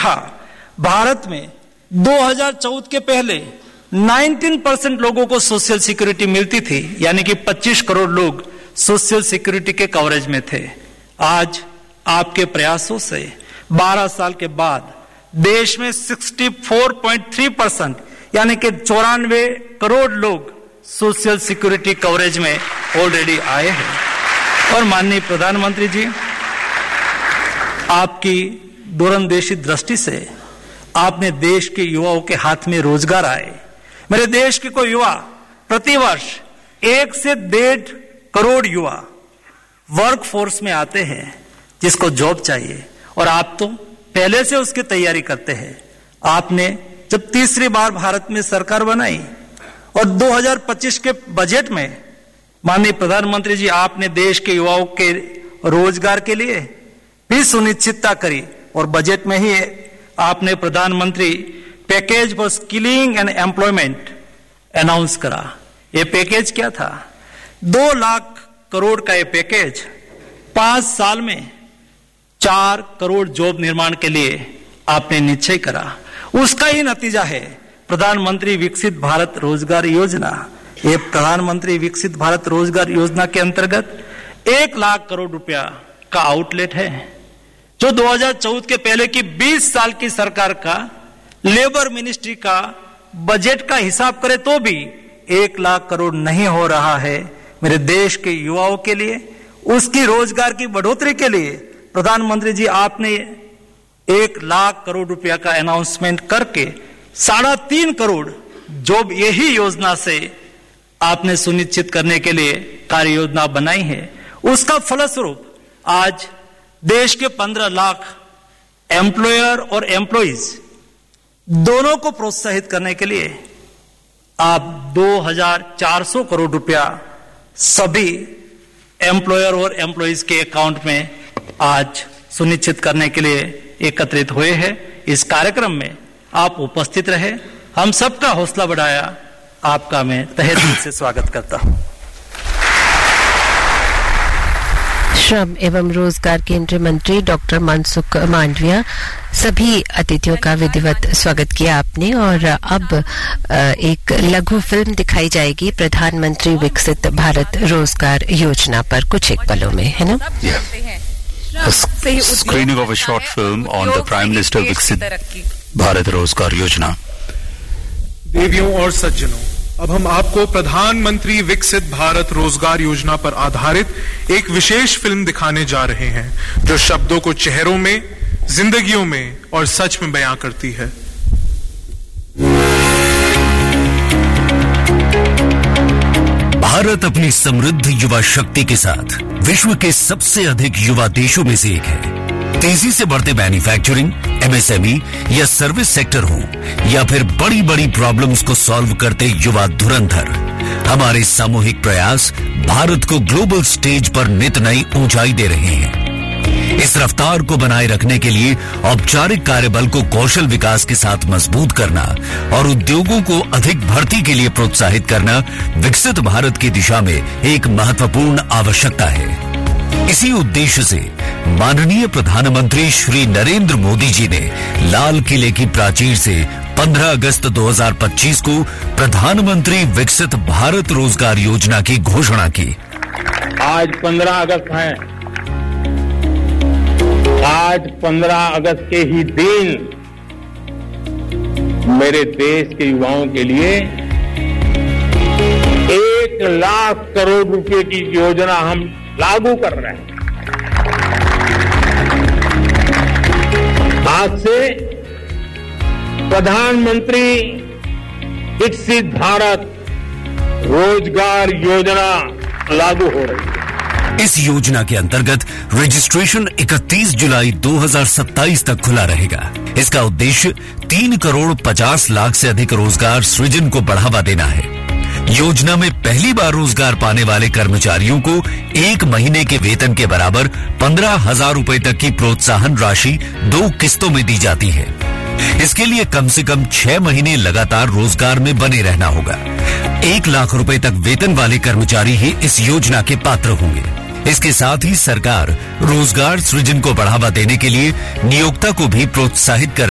कहा, भारत में 2014 के पहले 19% लोगों को सोशल सिक्योरिटी मिलती थी, यानी कि 25 करोड़ लोग सोशल सिक्योरिटी के कवरेज में थे। आज आपके प्रयासों से 12 साल के बाद देश में 64.3% यानी कि 94 करोड़ लोग सोशल सिक्योरिटी कवरेज में ऑलरेडी आए हैं। और माननीय प्रधानमंत्री जी, आपकी दूरंदेशी दृष्टि से आपने देश के युवाओं के हाथ में रोजगार आए। मेरे देश के कोई युवा प्रतिवर्ष 1 से 1.5 करोड़ युवा वर्क फोर्स में आते हैं जिसको जॉब चाहिए, और आप तो पहले से उसकी तैयारी करते हैं। आपने जब तीसरी बार भारत में सरकार बनाई और 2025 के बजट में माननीय प्रधानमंत्री जी आपने देश के युवाओं के रोजगार के लिए भी सुनिश्चितता करी, और बजट में ही आपने प्रधानमंत्री package for skilling and employment announce करा। ये पैकेज क्या था? 2 लाख करोड़ का ये पैकेज 5 साल में 4 करोड़ जॉब निर्माण के लिए आपने निश्चय करा। उसका ही नतीजा है प्रधानमंत्री विकसित भारत रोजगार योजना। ये प्रधानमंत्री विकसित भारत रोजगार योजना के अंतर्गत 1 लाख करोड़ रुपया का आउटलेट है, जो 2014 के पहले की 20 साल की सरकार का लेबर मिनिस्ट्री का बजट का हिसाब करे तो भी 1 लाख करोड़ नहीं हो रहा है। मेरे देश के युवाओं के लिए, उसकी रोजगार की बढ़ोतरी के लिए प्रधानमंत्री जी आपने 1 लाख करोड़ रुपया का अनाउंसमेंट करके 3.5 करोड़ जॉब यही योजना से आपने सुनिश्चित करने के लिए कार्य योजना बनाई है। उसका फलस्वरूप आज देश के 15 लाख एम्प्लॉयर और एम्प्लॉइज दोनों को प्रोत्साहित करने के लिए आप 2,400 करोड़ रुपया सभी एम्प्लॉयर और एम्प्लॉइज के अकाउंट में आज सुनिश्चित करने के लिए एकत्रित हुए हैं। इस कार्यक्रम में आप उपस्थित रहे, हम सबका हौसला बढ़ाया, आपका मैं तहे दिल से स्वागत करता हूं। श्रम एवं रोजगार केंद्रीय मंत्री डॉक्टर मनसुख मांडविया, सभी अतिथियों का विधिवत स्वागत किया आपने। और अब एक लघु फिल्म दिखाई जाएगी प्रधानमंत्री विकसित भारत रोजगार योजना पर कुछ एक पलों में, है ना? A screening of a short film on the Prime Minister Viksit Bharat Rozgar Yojana. देवियों और सज्जनों, अब हम आपको प्रधानमंत्री विकसित भारत रोजगार योजना पर आधारित एक विशेष फिल्म दिखाने जा रहे हैं, जो शब्दों को चेहरों में, जिंदगियों में और सच में बयां करती है। भारत अपनी समृद्ध युवा शक्ति के साथ विश्व के सबसे अधिक युवा देशों में से एक है। तेजी से बढ़ते मैन्युफैक्चरिंग, एमएसएमई या सर्विस सेक्टर हो, या फिर बड़ी बड़ी प्रॉब्लम्स को सॉल्व करते युवा धुरंधर, हमारे सामूहिक प्रयास भारत को ग्लोबल स्टेज पर नित नई ऊंचाई दे रहे हैं। इस रफ्तार को बनाए रखने के लिए औपचारिक कार्यबल को कौशल विकास के साथ मजबूत करना और उद्योगों को अधिक भर्ती के लिए प्रोत्साहित करना विकसित भारत की दिशा में एक महत्वपूर्ण आवश्यकता है। इसी उद्देश्य से माननीय प्रधानमंत्री श्री नरेंद्र मोदी जी ने लाल किले की प्राचीर से 15 अगस्त 2025 को प्रधानमंत्री विकसित भारत रोजगार योजना की घोषणा की। आज 15 अगस्त है। आज 15 अगस्त के ही दिन मेरे देश के युवाओं के लिए 1 लाख करोड़ रुपए की योजना हम लागू कर रहे हैं। आज से प्रधानमंत्री विकसित भारत रोजगार योजना लागू हो रही है। इस योजना के अंतर्गत रजिस्ट्रेशन 31 जुलाई 2027 तक खुला रहेगा। इसका उद्देश्य 3 करोड़ 50 लाख से अधिक रोजगार सृजन को बढ़ावा देना है। योजना में पहली बार रोजगार पाने वाले कर्मचारियों को 1 महीने के वेतन के बराबर 15,000 रुपए तक की प्रोत्साहन राशि 2 किस्तों में दी जाती है। इसके लिए कम से कम 6 महीने लगातार रोजगार में बने रहना होगा। 1 लाख रुपए तक वेतन वाले कर्मचारी ही इस योजना के पात्र होंगे। इसके साथ ही सरकार रोजगार सृजन को बढ़ावा देने के लिए नियोक्ता को भी प्रोत्साहित कर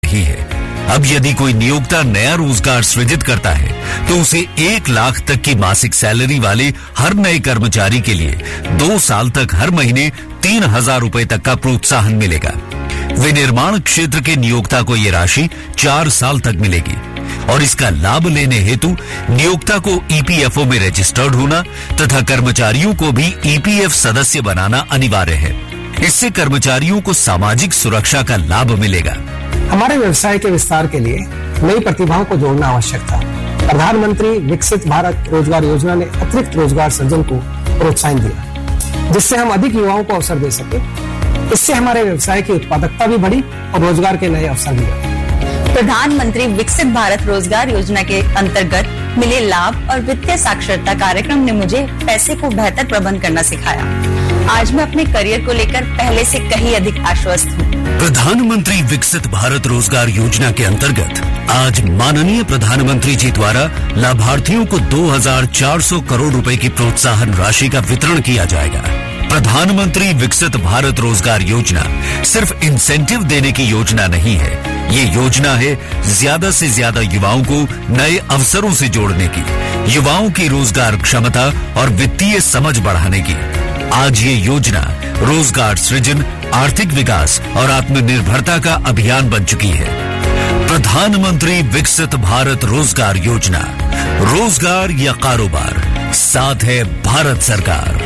भी है। अब यदि कोई नियोक्ता नया रोजगार सृजित करता है तो उसे 1 लाख तक की मासिक सैलरी वाले हर नए कर्मचारी के लिए 2 साल तक हर महीने 3,000 रुपए तक का प्रोत्साहन मिलेगा। विनिर्माण क्षेत्र के नियोक्ता को ये राशि 4 साल तक मिलेगी और इसका लाभ लेने हेतु नियोक्ता को ईपीएफओ में रजिस्टर्ड होना तथा कर्मचारियों को भी ईपीएफ सदस्य बनाना अनिवार्य है। इससे कर्मचारियों को सामाजिक सुरक्षा का लाभ मिलेगा। हमारे व्यवसाय के विस्तार के लिए नई प्रतिभाओं को जोड़ना आवश्यक था। प्रधानमंत्री विकसित भारत रोजगार योजना ने अतिरिक्त रोजगार सृजन को प्रोत्साहन दिया, जिससे हम अधिक युवाओं को अवसर दे सके। इससे हमारे व्यवसाय की उत्पादकता भी बढ़ी और रोजगार के नए अवसर भी बढ़े। प्रधानमंत्री विकसित भारत रोजगार योजना के अंतर्गत मिले लाभ और वित्तीय साक्षरता कार्यक्रम ने मुझे पैसे को बेहतर प्रबंध करना सिखाया। आज मैं अपने करियर को लेकर पहले से कहीं अधिक आश्वस्त हूँ। प्रधानमंत्री विकसित भारत रोजगार योजना के अंतर्गत आज माननीय प्रधानमंत्री जी द्वारा लाभार्थियों को 2,400 करोड़ रुपए की प्रोत्साहन राशि का वितरण किया जाएगा। प्रधानमंत्री विकसित भारत रोजगार योजना सिर्फ इंसेंटिव देने की योजना नहीं है, ये योजना है ज्यादा से ज्यादा युवाओं को नए अवसरों से जोड़ने की, युवाओं की रोजगार क्षमता और वित्तीय समझ बढ़ाने की। आज ये योजना रोजगार सृजन, आर्थिक विकास और आत्मनिर्भरता का अभियान बन चुकी है। प्रधानमंत्री विकसित भारत रोजगार योजना, रोजगार या कारोबार, साथ है भारत सरकार।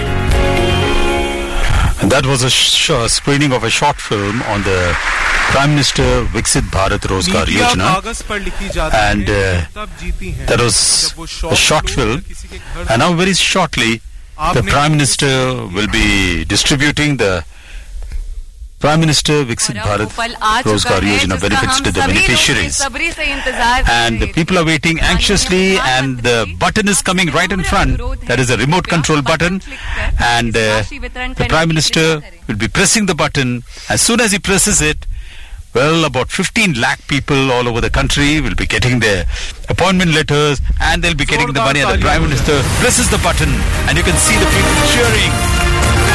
That was a screening of a short film on the Prime Minister Viksit Bharat Rozgar Yojana, and that was a short film. And now very shortly the Prime Minister will be distributing the Prime Minister Viksit Bharat Rozgar Yojana benefits to the beneficiaries, and the people are waiting anxiously, and the button is coming right in front. That is a remote control button, and the Prime Minister will be pressing the button. As soon as he presses it, well, about 15 lakh people all over the country will be getting their appointment letters, and they'll be getting the money, and the Prime Minister presses the button, and you can see the people cheering.